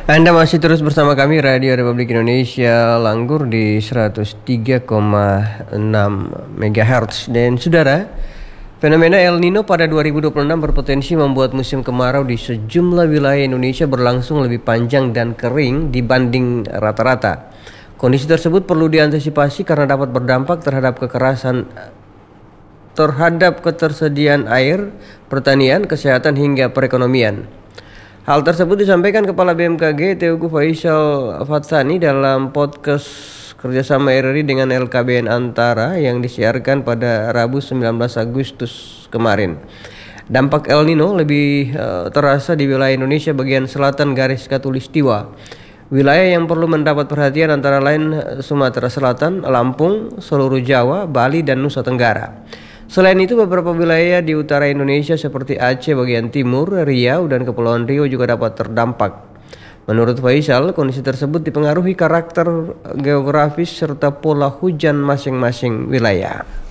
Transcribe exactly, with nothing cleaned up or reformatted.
Anda masih terus bersama kami Radio Republik Indonesia Langgur di seratus tiga koma enam megahertz. Dan saudara, fenomena El Nino pada dua ribu dua puluh enam berpotensi membuat musim kemarau di sejumlah wilayah Indonesia berlangsung lebih panjang dan kering dibanding rata-rata. Kondisi tersebut perlu diantisipasi karena dapat berdampak terhadap kekerasan terhadap ketersediaan air, pertanian, kesehatan hingga perekonomian. Hal tersebut disampaikan Kepala B M K G Teuku Faisal Fatsani dalam podcast kerjasama R R I dengan L K B N Antara yang disiarkan pada Rabu sembilan belas Agustus kemarin. Dampak El Nino lebih uh, terasa di wilayah Indonesia bagian selatan garis khatulistiwa. Wilayah yang perlu mendapat perhatian antara lain Sumatera Selatan, Lampung, seluruh Jawa, Bali, dan Nusa Tenggara. Selain itu, beberapa wilayah di utara Indonesia seperti Aceh bagian timur, Riau, dan Kepulauan Riau juga dapat terdampak. Menurut Faisal, kondisi tersebut dipengaruhi karakter geografis serta pola hujan masing-masing wilayah.